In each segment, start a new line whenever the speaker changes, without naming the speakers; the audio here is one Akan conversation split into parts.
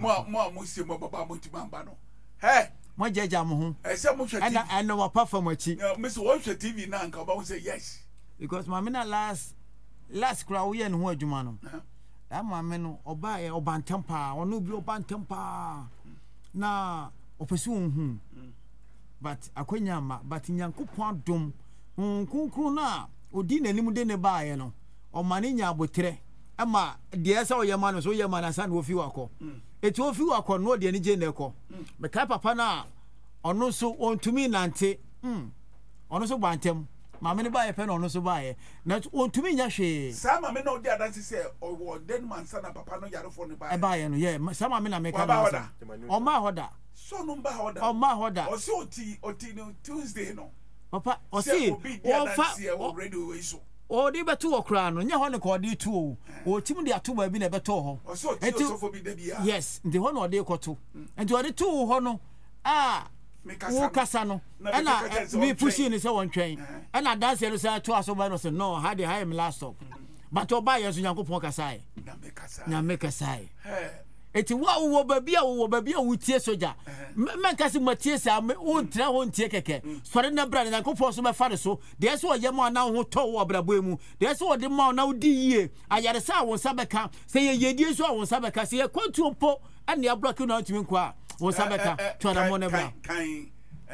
mo se mo baba mo ti mamba no hey
mo jeja mo ho
say mo hwe TV
and wa perform achi
me so wo hwe TV na nka ba say yes
because mama na last crowd ye no ho adwuma no that mama no oba e obantempa ono bi obantempa na opese ohun but akonya ma but nyankopon dom kunkun na odi nanim de ne baaye no o mane nya abotre ama de esa oyema no so oyema na san wo fi wako eti wo fi wako no de ne je na eko me kai papa na ono so ontumi nante ono so bantem mama ne baaye pe no ono so baaye na ontumi nya hwe
sa mama no de adanse se o den man sana papa no yare fo ne
baaye no ye sa mama na me ka na o ma hoda
so no mba hoda
o ma hoda
o si oti no Tuesday no
papa o si o fa
radio we so
o de beto okra no nya ho ne ko de tu o tim de ato ba bi na beto ho
eti so bi da bia
yes ndi ho no de koto enti o de tu ho no wo kasa no ana mi pushi ni se won twen ana dance no say to aso ba no say no ha de ha em last stop but o ba yeso nyankopon kasa na me kasa eti wo babia wutie soja menka se matie sa wo ntra ho ntie keke sore na bra nyankopon so be fare so de so ye mo na ho to wo brabo emu de so de ma na odi yie ayare sa won sabeka se ye yedie so won sabeka se ye kwantu po ane abroki na ntumi kwa won sabeka to na mo ne bra
kan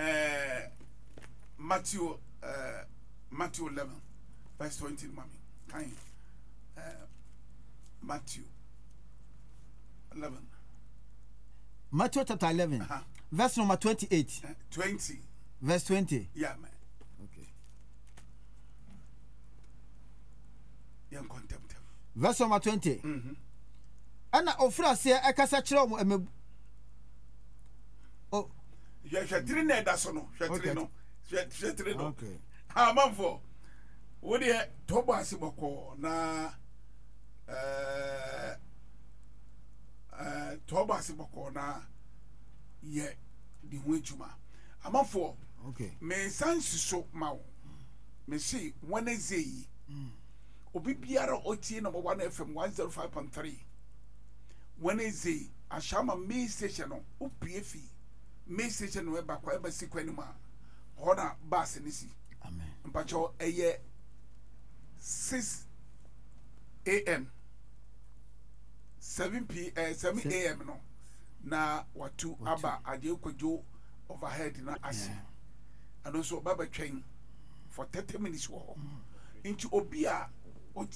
Matthew 11 verse 20 mami kan Matthew 11
Matthew chapter 11 verse number 28
20
verse 20
yeah man
okay
young contempt
verse number 20 ana ofra se akasa kire mo oh
yeah shatri na da so no shatri no shatri no
okay
manfo wo de tobo asiboko na toba asiboko na ye di ho adwuma amafo
okay
me sansi so mawo me see Wednesday obi biara otie number 1 FM 105.3 Wednesday ashama me station no opiefi me station no e ba kwa e ba sikwani ma hona bus ni si
amen
mpacho eye 6 AM 7 AM no na watu aba ade kwadwo overhead na ase and also baba twen for 30 minutes wo inchi obi a